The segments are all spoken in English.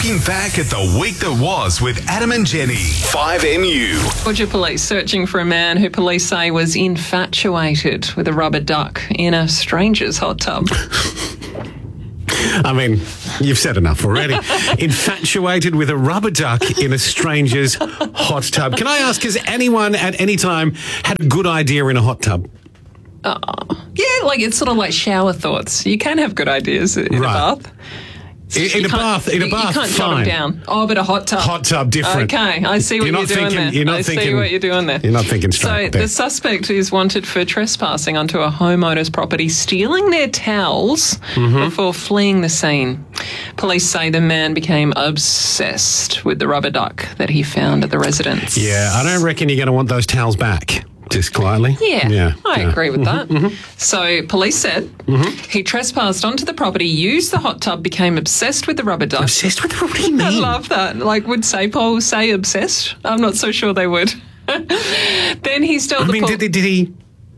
Looking back at the week that was with Adam and Jenny. 5MU. Georgia police searching for a man who police say was infatuated with a rubber duck in a stranger's hot tub. I mean, you've said enough already. Infatuated with a rubber duck in a stranger's hot tub. Can I ask, has anyone at any time had a good idea in a hot tub? Yeah, like it's sort of like shower thoughts. You can have good ideas in a bath. In a bath, you can't jot them down. Oh, but a hot tub. Hot tub, different. Okay, I see what you're doing there. I see what you're doing there. You're not thinking straight. So the suspect is wanted for trespassing onto a homeowner's property, stealing their towels before fleeing the scene. Police say the man became obsessed with the rubber duck that he found at the residence. Yeah, I don't reckon you're going to want those towels back. Just quietly? Yeah, I agree with that. So police said he trespassed onto the property, used the hot tub, became obsessed with the rubber duck. Obsessed with the rubber? What do you mean? I love that. Like, would SAPOL say obsessed? I'm not so sure they would. Then he stole the pool. Did he...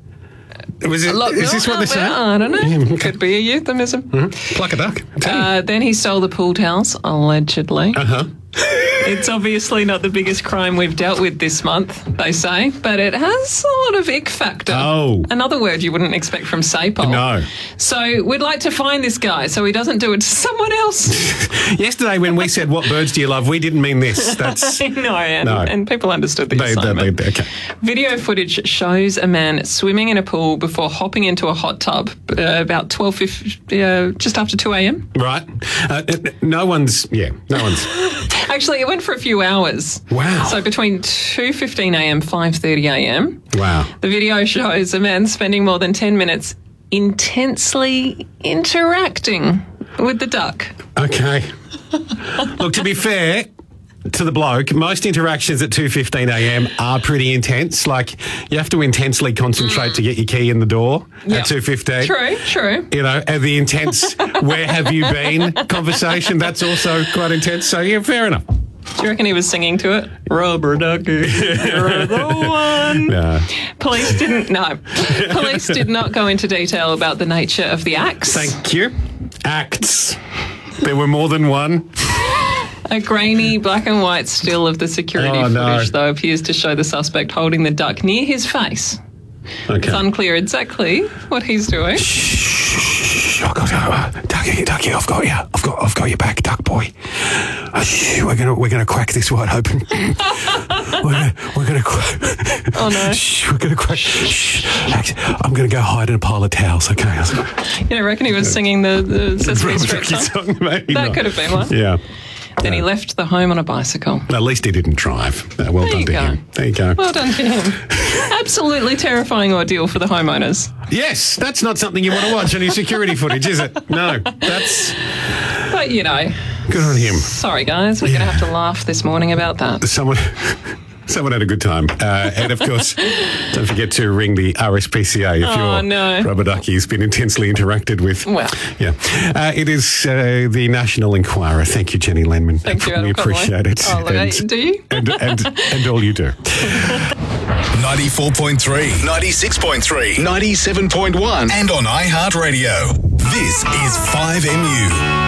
Is this what they say? I don't know. Could be a euphemism. Pluck a duck. Then he stole the pool towels, allegedly. It's obviously not the biggest crime we've dealt with this month, they say, but it has a lot of ick factor. Oh. Another word you wouldn't expect from SAPOL. No. So we'd like to find this guy so he doesn't do it to someone else. Yesterday when we said, what birds do you love, we didn't mean this. That's and people understood the assignment. Okay. Video footage shows a man swimming in a pool before hopping into a hot tub about just after 2 a.m. Right. No one's... Actually, it went for a few hours. Wow. So between 2:15 a.m, 5:30 a.m. Wow. The video shows a man spending more than 10 minutes intensely interacting with the duck. Okay. Look, to be fair to the bloke, most interactions at 2:15 a.m. are pretty intense. Like, you have to intensely concentrate to get your key in the door at 2:15. True. You know, and the intense "where have you been" conversation, that's also quite intense. So, yeah, fair enough. Do you reckon he was singing to it? Rubber ducky, you're the one. No. Police did not go into detail about the nature of the acts. Thank you. Acts. There were more than one. A grainy black and white still of the security footage, though, appears to show the suspect holding the duck near his face. Okay. It's unclear exactly what he's doing. Shh, I've got you, Ducky, I've got you. I've got your back, duck boy. Shh, we're gonna crack this wide open. we're gonna crack. Oh no! Shh, we're gonna crack. Shh, I'm gonna go hide in a pile of towels. Okay. You don't reckon he was singing the Sesame Street song? Maybe that not. Could have been one. Yeah. Then he left the home on a bicycle. At least he didn't drive. Well done to him. There you go. Well done to him. Absolutely terrifying ordeal for the homeowners. Yes, that's not something you want to watch on your security footage, is it? No, that's... But, you know... Good on him. Sorry, guys. We're going to have to laugh this morning about that. Someone had a good time. And, of course, don't forget to ring the RSPCA if your rubber ducky's been intensely interacted with. Well. Yeah. It is the National Enquirer. Thank you, Jenny Lenman. Thank you, We appreciate it. Oh, look, do you? And all you do. 94.3, 96.3, 97.1 and on iHeartRadio. This is 5MU.